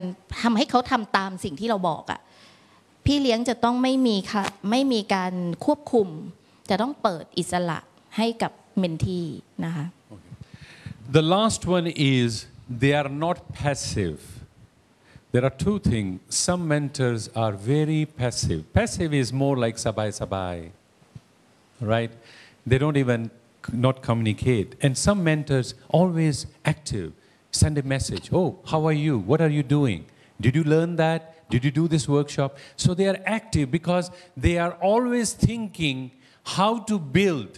ทำให้เขาทำตามสิ่งที่เราบอกอ่ะพี่เลี้ยงจะต้องไม่มีการควบคุมจะต้องเปิดอิสระให้กับเมนทีนะคะ The last one is they are not passive. There are two things. Some mentors are very passive. Passive is more like sabai sabai, right? They don't even not communicate. And some mentors always active. Send a message. Oh, how are you? What are you doing? Did you learn that? Did you do this workshop? So they are active because they are always thinking how to build,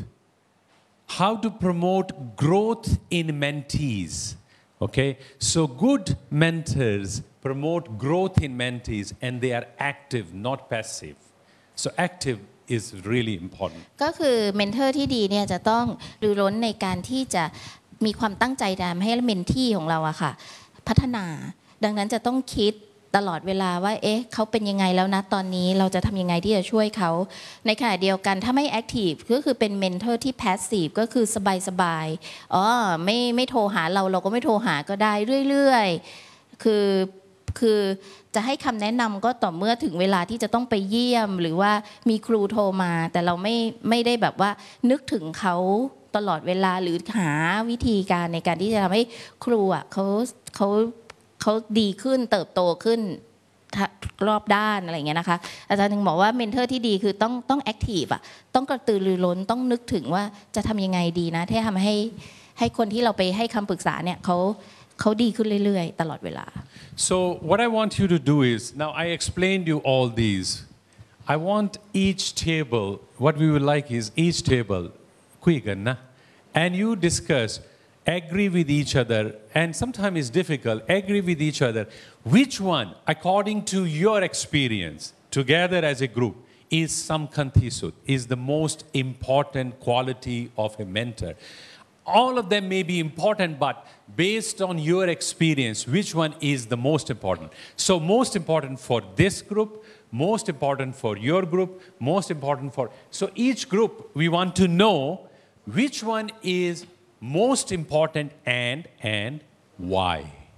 how to promote growth in mentees. Okay? So good mentors promote growth in mentees and they are active, not passive. So active is really important. ก็คือเมนเทอร์ที่ดีเนี่ยจะต้องรื้อร้นในการที่จะมีความตั้งใจทำให้เมนทีของเราอะค่ะพัฒนาดังนั้นจะต้องคิดตลอดเวลาว่าเอ๊ะเขาเป็นยังไงแล้วนะตอนนี้เราจะทำยังไงที่จะช่วยเขาในขณะเดียวกันถ้าไม่แอคทีฟก็คือเป็นเมนเทอร์ที่แพสซีฟก็คือสบายๆอ๋อไม่โทรหาเราก็ไม่โทรหาก็ได้เรื่อยๆคือจะให้คำแนะนำก็ต่อเมื่อถึงเวลาที่จะต้องไปเยี่ยมหรือว่ามีครูโทรมาแต่เราไม่ได้แบบว่านึกถึงเขาตลอดเวลาหรือหาวิธีการในการที่จะทำให้ครูอ่ะเขาดีขึ้นเติบโตขึ้นรอบด้านอะไรอย่างเงี้ยนะคะอาจารย์ถึงบอกว่าเมนเทอร์ที่ดีคือต้องแอคทีฟอ่ะต้องกระตือรือร้นต้องนึกถึงว่าจะทำยังไงดีนะที่ทำให้คนที่เราไปให้คำปรึกษาเนี่ยเขาดีขึ้นเรื่อยๆตลอดเวลา So what I want you to do is, now I explained you all these. I want each table, what we would like is each table, คุยกันนะ and you discuss, agree with each other, and sometimes it's difficult, agree with each other. Which one, according to your experience, together as a group, is samkhantisut, is the most important quality of a mentor. All of them may be important, but based on your experience, which one is the most important? So most important for this group, most important for your group, most important for... So each group, we want to know which one is most important and why.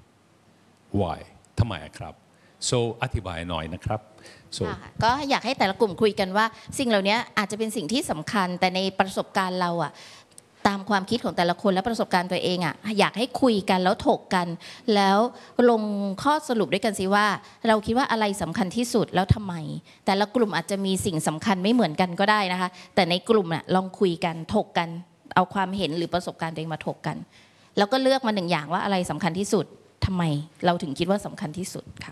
Why? ทำไมครับ So อธิบายหน่อยนะครับ So ก็อยากให้แต่ละกลุ่มคุยกันว่าสิ่งเหล่านี้อาจจะเป็นสิ่งที่สำคัญแต่ในประสบการณ์เราอะตามความคิดของแต่ละคนและประสบการณ์ตัวเองอะอยากให้คุยกันแล้วถกกันแล้วลงข้อสรุปด้วยกันสิว่าเราคิดว่าอะไรสำคัญที่สุดแล้วทำไมแต่ละกลุ่มอาจจะมีสิ่งสำคัญไม่เหมือนกันก็ได้นะคะแต่ในกลุ่มน่ะลองคุยกันถกกันเอาความเห็นหรือประสบการณ์ตัวเองมาถกกันแล้วก็เลือกมาหนึ่งอย่างว่าอะไรสำคัญที่สุดทำไมเราถึงคิดว่าสำคัญที่สุดค่ะ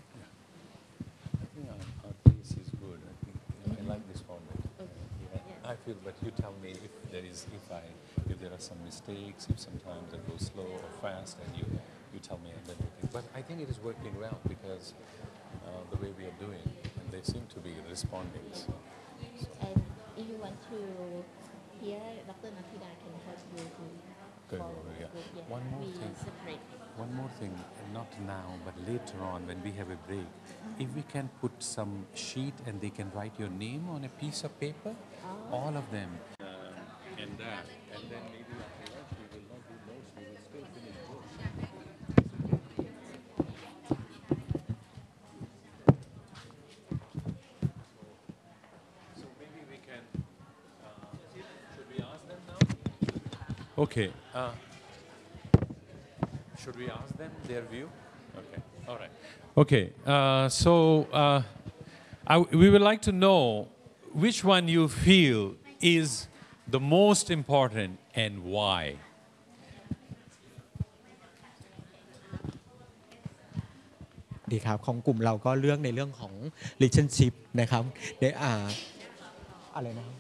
I feel, but you tell me if there are some mistakes, if sometimes I go slow or fast, and you tell me and then we think. But I think it is working well because the way we are doing, and they seem to be responding. So. And if you want to hear, Dr. Nathida can help you to. One more thing, not now, but later on when we have a break, if we can put some sheet and they can write your name on a piece of paper, all of them, and that, and then maybe after lunch we will not do notes, we will still finish books. So maybe we can, should we ask them now? Okay. Should we ask them their view? Okay. All right. Okay. We would like to know which one you feel is the most important and why. ดีครับของกลุ่มเราก็เลือกในเรื่องของ relationship นะครับในอะไรนะครับ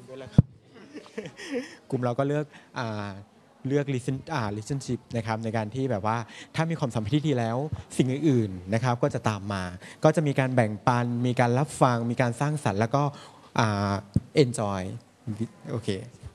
กลุ่มเราก็เลือกrelationship นะครับในการที่แบบว่าถ้ามีความสัมพันธ์ที่ดีแล้วสิ่งอื่นๆนะครับก็จะตามมาก็จะมีการแบ่งปันมีการรับฟังมีการสร้างสรรค์แล้วก็enjoy โอเค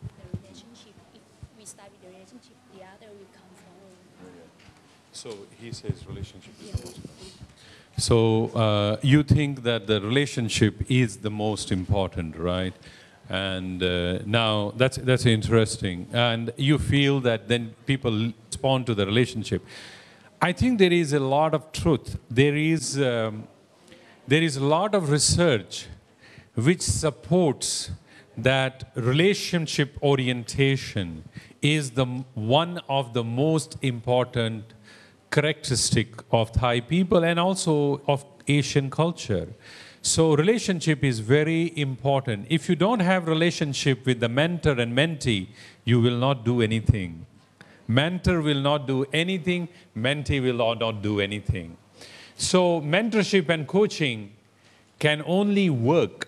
So he says relationship is the most important. So you think that the relationship is the most important, right? And now that's interesting. And you feel that then people respond to the relationship. I think there is a lot of truth. There is a lot of research which supports that relationship orientation is one of the most important characteristic of Thai people and also of Asian culture. So relationship is very important. If you don't have relationship with the mentor and mentee, you will not do anything. Mentor will not do anything, mentee will not do anything. So mentorship and coaching can only work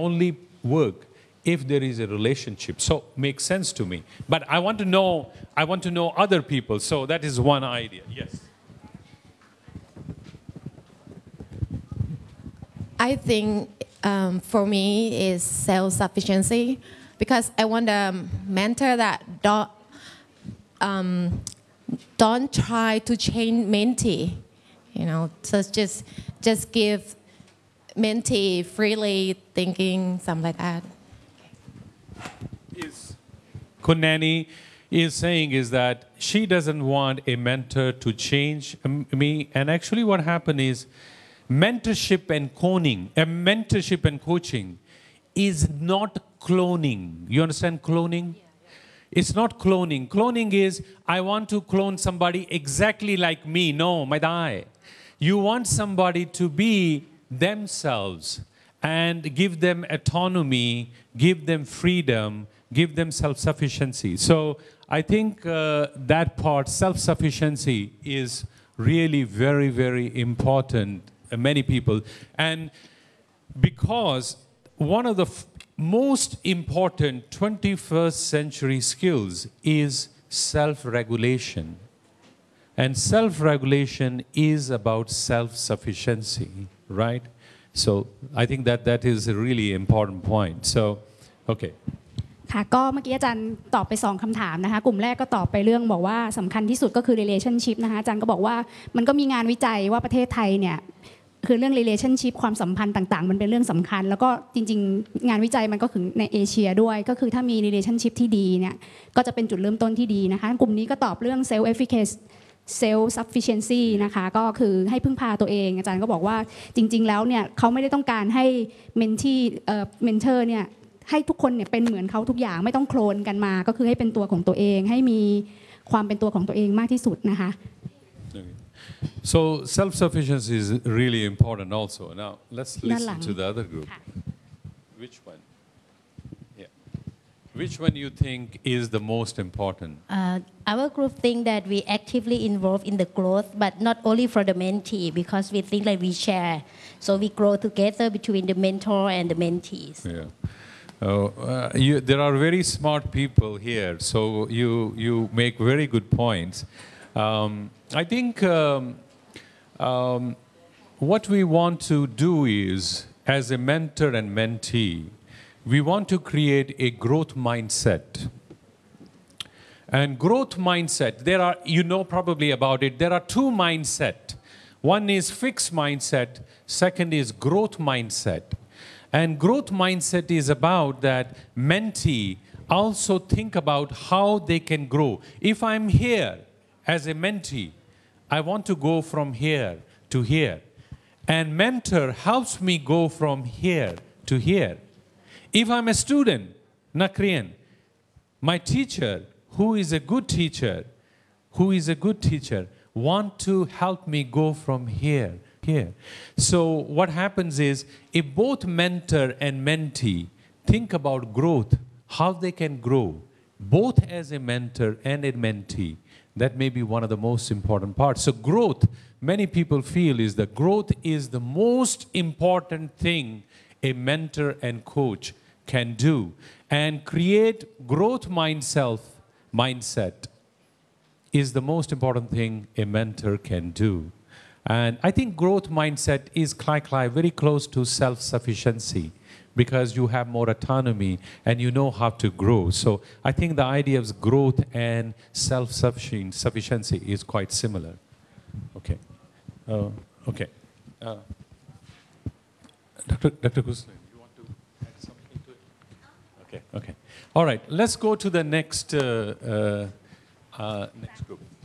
if there is a relationship. So makes sense to me. But I want to know other people. So that is one idea. Yes. I think for me is self-sufficiency because I want a mentor that don't try to change mentee, so just give mentee freely thinking, something like that. Kunani is saying is that she doesn't want a mentor to change me, and actually what happened is mentorship and coaching is not cloning. You understand cloning? It's not cloning. Cloning is, I want to clone somebody exactly like me. No, my die. You want somebody to be themselves and give them autonomy, give them freedom, give them self-sufficiency. So I think that part, self-sufficiency, is really very, very important. Many people. And because one of the most important 21st century skills is self-regulation. And self-regulation is about self-sufficiency, right? So I think that is a really important point. So, okay. ค่ะก็เมื่อกี้อาจารย์ตอบไป2คำถามนะคะกลุ่มแรกก็ตอบไปเรื่องบอกว่าสำคัญที่สุดก็คือ relationship นะคะอาจารย์ก็บอกว่ามันก็มีงานวิจัยว่าประเทศไทยเนี่ยคือเรื่อง relationship ความสัมพันธ์ต่างๆมันเป็นเรื่องสำคัญแล้วก็จริงๆงานวิจัยมันก็ถึงในเอเชียด้วยก็คือถ้ามี relationship ที่ดีเนี่ยก็จะเป็นจุดเริ่มต้นที่ดีนะคะกลุ่มนี้ก็ตอบเรื่อง self efficacy self sufficiency นะคะก็คือให้พึ่งพาตัวเองอาจารย์ก็บอกว่าจริงๆแล้วเนี่ยเขาไม่ได้ต้องการให้ mentee mentor เนี่ยให้ทุกคนเนี่ยเป็นเหมือนเขาทุกอย่างไม่ต้องโคลนกันมาก็คือให้เป็นตัวของตัวเองให้มีความเป็นตัวของตัวเองมากที่สุดนะคะ So self-sufficiency is really important also. Now let's listen to the other group. Which one? Yeah. Which one you think is the most important? Our group think that we actively involved in the growth, but not only for the mentee, because we think that we share. So we grow together between the mentor and the mentees. Yeah. There are very smart people here, so you make very good points. I think what we want to do is, as a mentor and mentee, we want to create a growth mindset. And growth mindset, you know probably about it, there are two mindsets. One is fixed mindset, second is growth mindset. And growth mindset is about that mentee also think about how they can grow. If I'm here as a mentee, I want to go from here to here. And mentor helps me go from here to here. If I'm a student, Nakriyan, my teacher, who is a good teacher, want to help me go from here. So what happens is, if both mentor and mentee think about growth, how they can grow, both as a mentor and a mentee, that may be one of the most important parts. So growth, many people feel, is that growth is the most important thing a mentor and coach can do. And create growth mindset is the most important thing a mentor can do. And I think growth mindset is very close to self-sufficiency because you have more autonomy and you know how to grow. So I think the idea of growth and self-sufficiency is quite similar. Okay. Okay. Dr. Kuslan, you want to add something to it? Okay. Okay. All right. Let's go to the next group.